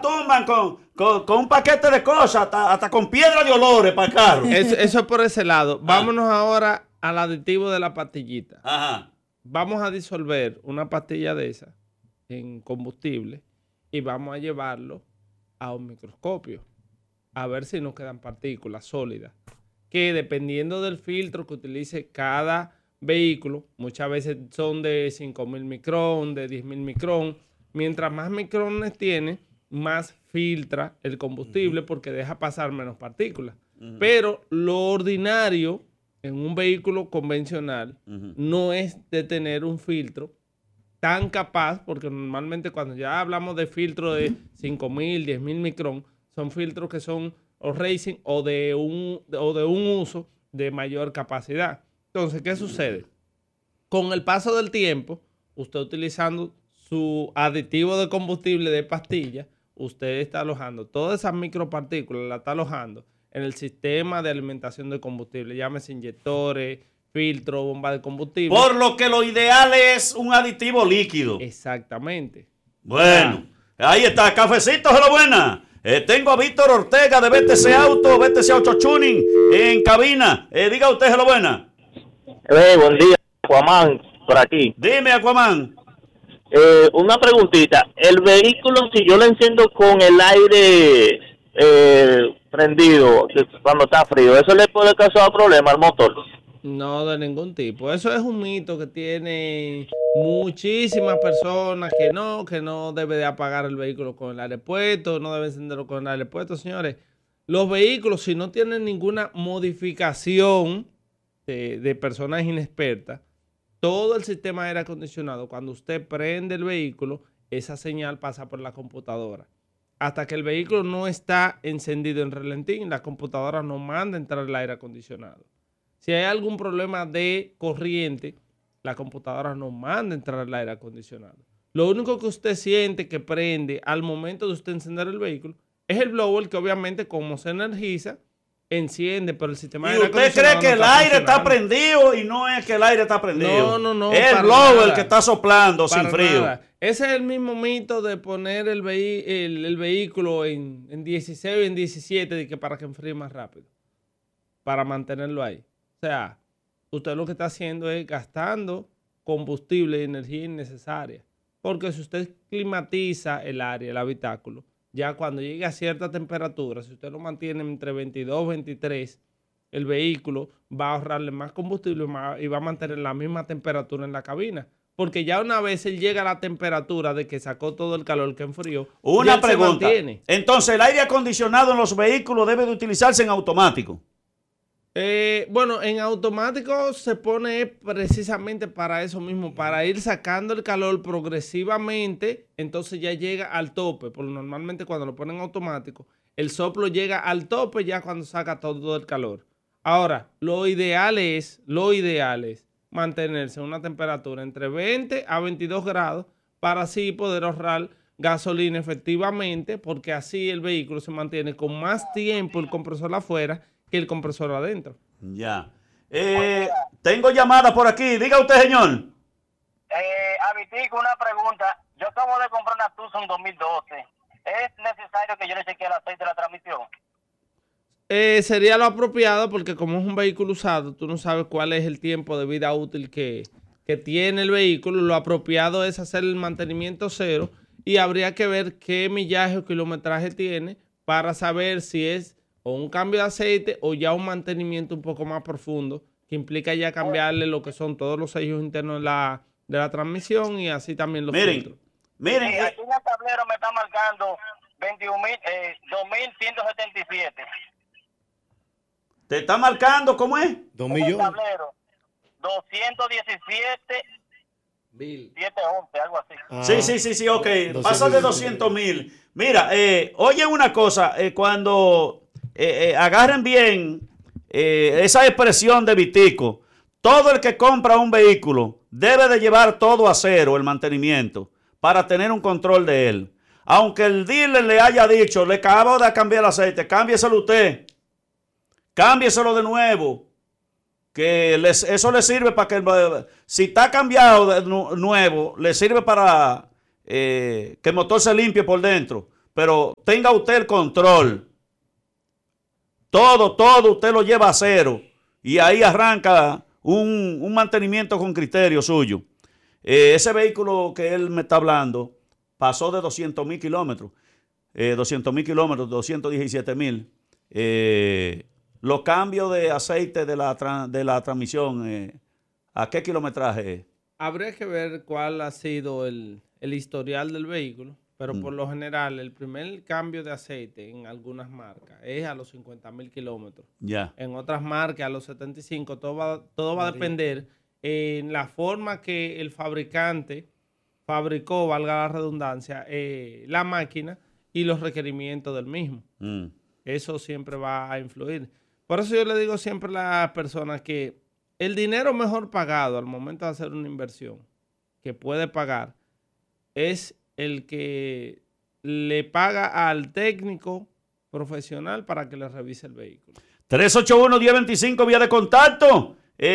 tumban con un paquete de cosas, hasta con piedra de olores para el carro. Eso es por ese lado. Vámonos ahora al aditivo de la pastillita. Ajá. Vamos a disolver una pastilla de esa en combustible y vamos a llevarlo a un microscopio a ver si nos quedan partículas sólidas que, dependiendo del filtro que utilice cada vehículo, muchas veces son de 5.000 micrón, de 10.000 micrón. Mientras más micrones tiene, más filtra el combustible porque deja pasar menos partículas. Pero lo ordinario en un vehículo convencional no es de tener un filtro tan capaz, porque normalmente cuando ya hablamos de filtros de 5.000, 10.000 micrón, son filtros que son o racing o de un uso de mayor capacidad. Entonces, ¿qué sucede? Con el paso del tiempo, usted utilizando su aditivo de combustible de pastilla, usted está alojando todas esas micropartículas, la está alojando en el sistema de alimentación de combustible, llámese inyectores, filtro, bomba de combustible. Por lo que lo ideal es un aditivo líquido. Exactamente. Bueno, ahí está, cafecito, hello, buena. Tengo a Víctor Ortega de BTC Auto, BTC Auto Tuning en cabina. Diga usted, hello, buena. Buen día, Aquaman, por aquí. Dime, Aquaman. Una preguntita. El vehículo, si yo lo enciendo con el aire prendido cuando está frío, ¿eso le puede causar problema al motor? No, de ningún tipo. Eso es un mito que tiene muchísimas personas que no debe de apagar el vehículo con el aire puesto, no debe encenderlo con el aire puesto. Señores, los vehículos, si no tienen ninguna modificación de personas inexpertas, todo el sistema de aire acondicionado, cuando usted prende el vehículo, esa señal pasa por la computadora. Hasta que el vehículo no está encendido en relentín, la computadora no manda entrar el aire acondicionado. Si hay algún problema de corriente, la computadora no manda entrar el aire acondicionado. Lo único que usted siente que prende al momento de usted encender el vehículo es el blower, que obviamente como se energiza, enciende, pero el sistema de aire acondicionado. ¿Y usted cree que el aire está prendido y no es que el aire está prendido? No. Es el blower que está soplando sin frío. Nada. Ese es el mismo mito de poner el vehículo en 16 o en 17 de que para que enfríe más rápido, para mantenerlo ahí. O sea, usted lo que está haciendo es gastando combustible y energía innecesaria. Porque si usted climatiza el área, el habitáculo, ya cuando llegue a cierta temperatura, si usted lo mantiene entre 22 y 23, el vehículo va a ahorrarle más combustible y va a mantener la misma temperatura en la cabina. Porque ya una vez él llega a la temperatura de que sacó todo el calor que enfrió, una pregunta. Entonces, ¿el aire acondicionado en los vehículos debe de utilizarse en automático? Bueno, en automático se pone precisamente para eso mismo, para ir sacando el calor progresivamente, entonces ya llega al tope, porque normalmente cuando lo ponen en automático, el soplo llega al tope ya cuando saca todo el calor. Ahora, lo ideal es mantenerse en una temperatura entre 20 a 22 grados para así poder ahorrar gasolina efectivamente, porque así el vehículo se mantiene con más tiempo el compresor afuera que el compresor adentro. Ya. Tengo llamada por aquí. Diga usted, señor. Avitico, una pregunta. Yo acabo de comprar una Tucson 2012. ¿Es necesario que yo le chequee el aceite de la transmisión? Sería lo apropiado porque como es un vehículo usado, tú no sabes cuál es el tiempo de vida útil que tiene el vehículo. Lo apropiado es hacer el mantenimiento cero y habría que ver qué millaje o kilometraje tiene para saber si es o un cambio de aceite o ya un mantenimiento un poco más profundo que implica ya cambiarle lo que son todos los sellos internos de la transmisión y así también los filtros. Miren. Sí, aquí en el tablero me está marcando 21.177. ¿Te está marcando cómo es? 2 millones. En el tablero 217.711, algo así. Sí, ok. Pasa de 200,000. Mira, oye una cosa, cuando agarren bien esa expresión de Vitico, todo el que compra un vehículo debe de llevar todo a cero, el mantenimiento, para tener un control de él. Aunque el dealer le haya dicho, le acabo de cambiar el aceite, cámbieselo usted, cámbieselo de nuevo, que eso le sirve para que, si está cambiado de nuevo, le sirve para que el motor se limpie por dentro. pero tenga usted el control. Todo usted lo lleva a cero y ahí arranca un mantenimiento con criterio suyo. Ese vehículo que él me está hablando pasó de 200,000 kilómetros, 200,000 kilómetros, 217,000. Los cambios de aceite de la transmisión, ¿a qué kilometraje es? Habría que ver cuál ha sido el historial del vehículo, pero por lo general el primer cambio de aceite en algunas marcas es a los 50,000 kilómetros. Ya. En otras marcas a los 75, todo va a depender en la forma que el fabricante fabricó, valga la redundancia, la máquina y los requerimientos del mismo. Eso siempre va a influir. Por eso yo le digo siempre a las personas que el dinero mejor pagado al momento de hacer una inversión que puede pagar es el que le paga al técnico profesional para que le revise el vehículo. 381-1025, vía de contacto.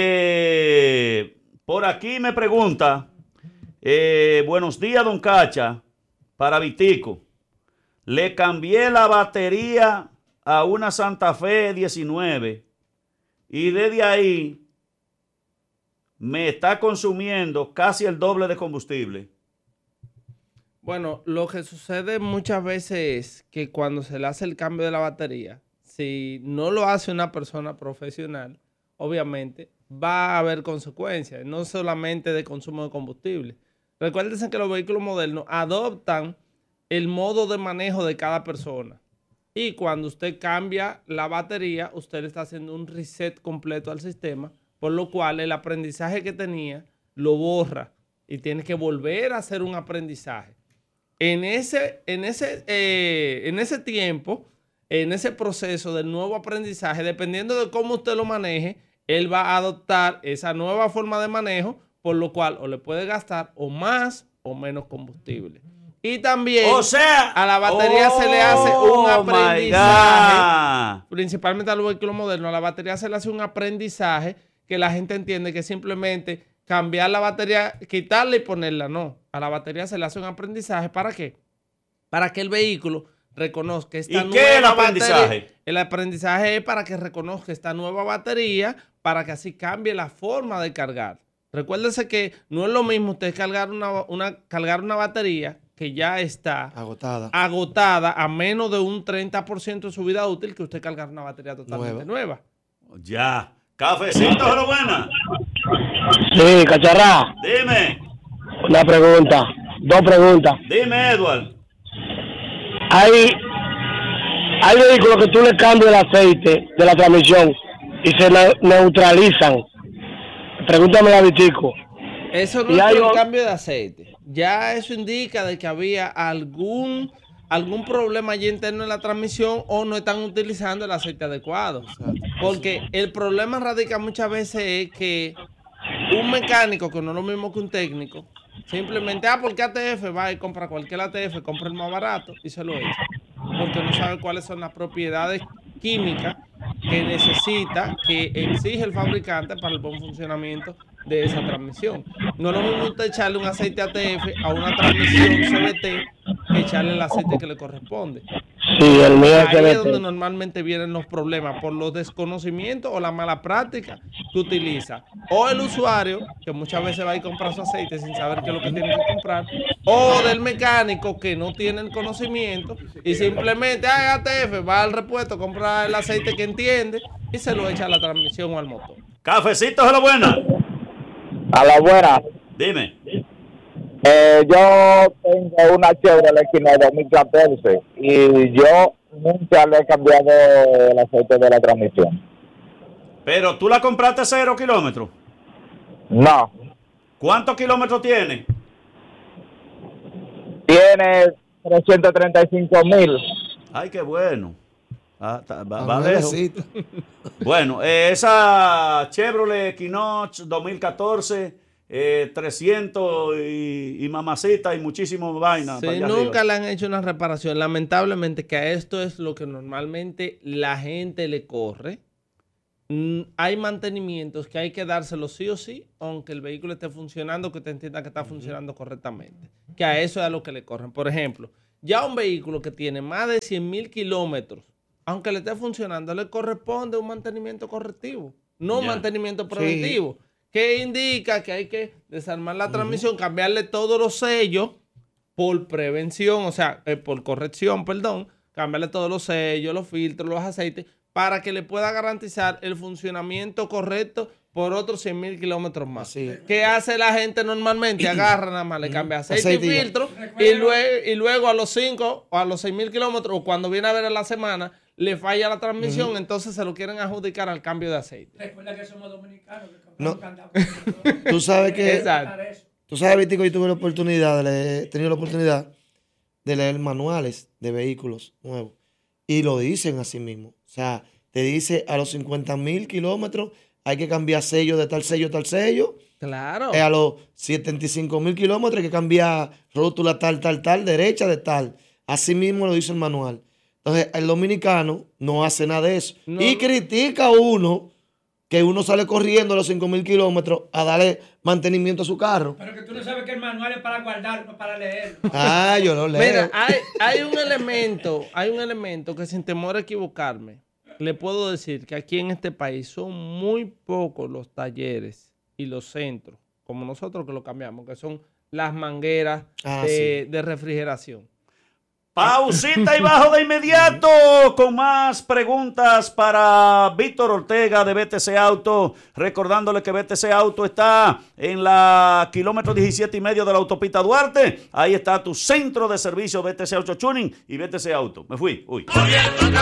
Por aquí me pregunta, buenos días, don Cacha, para Vitico. Le cambié la batería a una Santa Fe 19 y desde ahí me está consumiendo casi el doble de combustible. Bueno, lo que sucede muchas veces es que cuando se le hace el cambio de la batería, si no lo hace una persona profesional, obviamente va a haber consecuencias, no solamente de consumo de combustible. Recuérdense que los vehículos modernos adoptan el modo de manejo de cada persona. Y cuando usted cambia la batería, usted le está haciendo un reset completo al sistema, por lo cual el aprendizaje que tenía lo borra y tiene que volver a hacer un aprendizaje. En ese tiempo, en ese proceso del nuevo aprendizaje, dependiendo de cómo usted lo maneje, él va a adoptar esa nueva forma de manejo, por lo cual o le puede gastar o más o menos combustible. Y también a la batería se le hace un aprendizaje, principalmente a los vehículos modernos, a la batería se le hace un aprendizaje que la gente entiende que simplemente cambiar la batería, quitarla y ponerla, no. A la batería se le hace un aprendizaje, ¿para qué? Para que el vehículo reconozca esta nueva batería. ¿Y qué es el aprendizaje? El aprendizaje es para que reconozca esta nueva batería, para que así cambie la forma de cargar. Recuérdese que no es lo mismo usted cargar una batería que ya está agotada a menos de un 30% de su vida útil que usted cargar una batería totalmente nueva. Ya. Cafecito, hola, buena. Sí, Cacharrá. Dime. Una pregunta. Dos preguntas. Dime, Edward. Hay vehículos que tú le cambias el aceite de la transmisión y se neutralizan. Pregúntame a Vitico. Eso no es un cambio de aceite. Ya eso indica de que había algún problema allí interno en la transmisión o no están utilizando el aceite adecuado. Porque el problema radica muchas veces es que un mecánico, que no es lo mismo que un técnico, simplemente, porque ATF va y compra cualquier ATF, compra el más barato y se lo echa. Porque no sabe cuáles son las propiedades químicas que necesita, que exige el fabricante para el buen funcionamiento de esa transmisión. No es lo mismo usted echarle un aceite ATF a una transmisión CVT que echarle el aceite que le corresponde. Sí, el mío es Ahí es donde normalmente vienen los problemas, por los desconocimientos o la mala práctica que utiliza. O el usuario, que muchas veces va a ir a comprar su aceite sin saber qué es lo que tiene que comprar. O del mecánico que no tiene el conocimiento y simplemente ATF, va al repuesto, compra el aceite que entiende y se lo echa a la transmisión o al motor. Cafecito, hola, buena. A la buena. Dime. Yo tengo una Chevrolet Equinox 2014 y yo nunca le he cambiado el aceite de la transmisión. ¿Pero tú la compraste 0 kilómetros? No. ¿Cuántos kilómetros tiene? Tiene 335,000. Ay, qué bueno. Va lejos. Bueno, esa Chevrolet Equinox 2014... 300 y mamacita y muchísimas vainas. Si nunca le han hecho una reparación, lamentablemente, que a esto es lo que normalmente la gente le corre. Hay mantenimientos que hay que dárselos sí o sí, aunque el vehículo esté funcionando, que te entienda que está funcionando correctamente. Que a eso es a lo que le corren. Por ejemplo, Ya un vehículo que tiene más de 100,000 kilómetros, aunque le esté funcionando, le corresponde un mantenimiento correctivo, no un mantenimiento preventivo, que indica que hay que desarmar la transmisión, cambiarle todos los sellos por prevención, o sea, por corrección, perdón, cambiarle todos los sellos, los filtros, los aceites, para que le pueda garantizar el funcionamiento correcto por otros 100,000 kilómetros más. ¿Qué hace la gente normalmente? Agarra nada más, le cambia aceite y filtro, y luego a los 5 o a los 6,000 kilómetros, o cuando viene a ver a la semana, le falla la transmisión, entonces se lo quieren adjudicar al cambio de aceite. Recuerda que somos dominicanos. No. Tú sabes que... Exacto. Tú sabes, Vitico, yo he tenido la oportunidad de leer manuales de vehículos nuevos. Y lo dicen así mismo. O sea, te dice a los 50,000 kilómetros hay que cambiar sello de tal sello a tal sello. Claro. A los 75,000 kilómetros hay que cambiar rótula tal, derecha de tal. Así mismo lo dice el manual. Entonces, el dominicano no hace nada de eso. Y critica a uno que uno sale corriendo a los 5,000 kilómetros a darle mantenimiento a su carro. Pero que tú no sabes que el manual es para guardar, no para leer. Yo lo leo. Mira, hay un elemento que sin temor a equivocarme, le puedo decir que aquí en este país son muy pocos los talleres y los centros, como nosotros que lo cambiamos, que son las mangueras de refrigeración. Pausita y bajo de inmediato con más preguntas para Víctor Ortega de BTC Auto. Recordándole que BTC Auto está en la kilómetro 17,5 de la autopista Duarte. Ahí está tu centro de servicio BTC Auto Tuning y BTC Auto. Me fui. Uy. Poniendo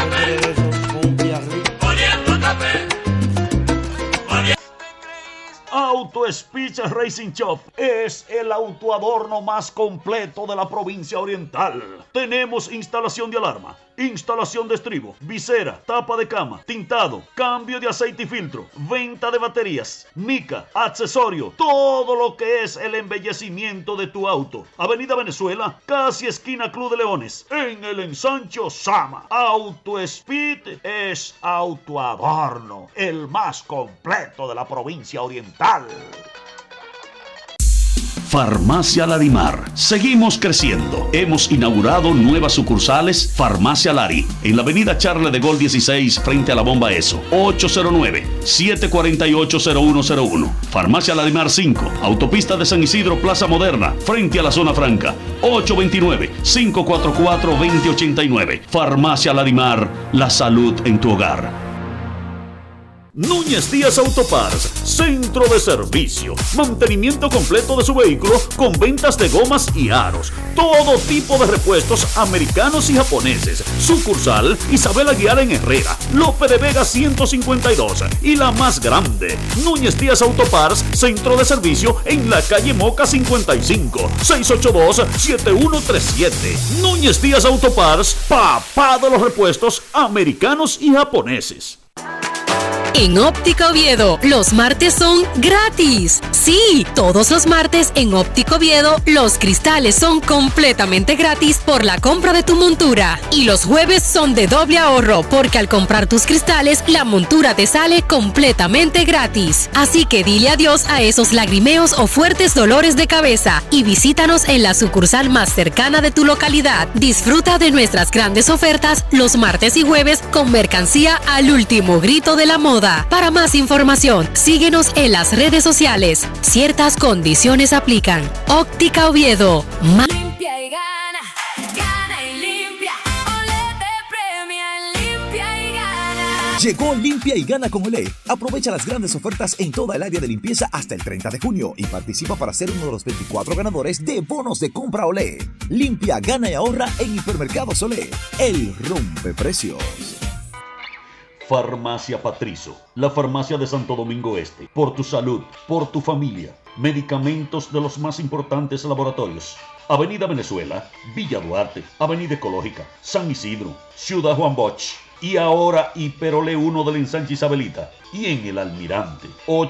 café. Auto Speech Racing Shop es el autoadorno más completo de la provincia oriental. Tenemos instalación de alarma, instalación de estribo, visera, tapa de cama, tintado, cambio de aceite y filtro, venta de baterías, mica, accesorio, todo lo que es el embellecimiento de tu auto. Avenida Venezuela, casi esquina Club de Leones, en el ensancho Sama. Auto Speed es autoadorno, el más completo de la provincia oriental. Farmacia Larimar. Seguimos creciendo. Hemos inaugurado nuevas sucursales. Farmacia Lari, en la avenida Charles de Gaulle 16, frente a la bomba ESO. 809-748-0101. Farmacia Larimar 5, autopista de San Isidro, Plaza Moderna, frente a la Zona Franca. 829-544-2089. Farmacia Larimar, la salud en tu hogar. Núñez Díaz Autoparts, centro de servicio, mantenimiento completo de su vehículo con ventas de gomas y aros, todo tipo de repuestos americanos y japoneses. Sucursal Isabel Aguiar en Herrera, Lope de Vega 152 y la más grande, Núñez Díaz Autoparts, centro de servicio en la calle Moca 55, 682-7137. Núñez Díaz Autoparts, papá de los repuestos americanos y japoneses. En Óptica Oviedo, los martes son gratis. Sí, todos los martes en Óptica Oviedo, los cristales son completamente gratis por la compra de tu montura. Y los jueves son de doble ahorro, porque al comprar tus cristales, la montura te sale completamente gratis. Así que dile adiós a esos lagrimeos o fuertes dolores de cabeza y visítanos en la sucursal más cercana de tu localidad. Disfruta de nuestras grandes ofertas los martes y jueves con mercancía al último grito de la moda. Para más información, síguenos en las redes sociales. Ciertas condiciones aplican. Óptica Oviedo. Limpia y gana, gana y limpia. Olé te premia, limpia y gana. Llegó Limpia y Gana con Olé. Aprovecha las grandes ofertas en toda el área de limpieza hasta el 30 de junio y participa para ser uno de los 24 ganadores de bonos de compra Olé. Limpia, gana y ahorra en Hipermercados Olé. El rompeprecios. Farmacia Patrizo, la farmacia de Santo Domingo Este. Por tu salud, por tu familia. Medicamentos de los más importantes laboratorios. Avenida Venezuela, Villa Duarte, Avenida Ecológica, San Isidro, Ciudad Juan Bosch. Y ahora Hiperolé 1 del ensanche Isabelita. Y en el Almirante,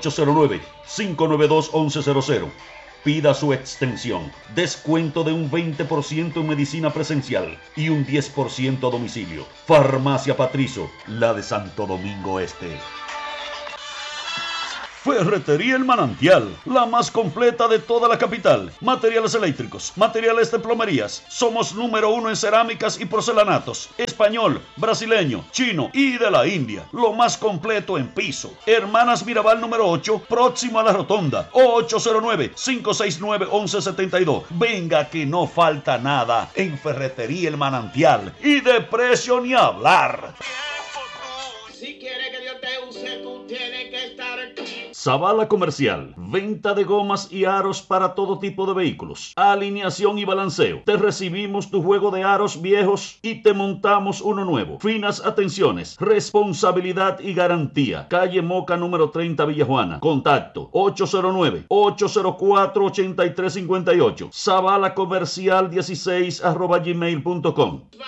809-592-1100. Pida su extensión. Descuento de un 20% en medicina presencial y un 10% a domicilio. Farmacia Patrizo, la de Santo Domingo Este. Ferretería El Manantial, la más completa de toda la capital. Materiales eléctricos, materiales de plomerías. Somos número 1 en cerámicas y porcelanatos. Español, brasileño, chino y de la India. Lo más completo en piso. Hermanas Mirabal número 8, próximo a la rotonda. 809-569-1172. Venga que no falta nada en Ferretería El Manantial. Y de precio ni hablar. Si quiere que Dios te use, tú tienes que estar aquí. Zavala Comercial, venta de gomas y aros para todo tipo de vehículos, alineación y balanceo. Te recibimos tu juego de aros viejos y te montamos uno nuevo. Finas atenciones, responsabilidad y garantía. Calle Moca número 30, Villajuana. Contacto 809-804-8358. Zavala Comercial 16 @gmail.com.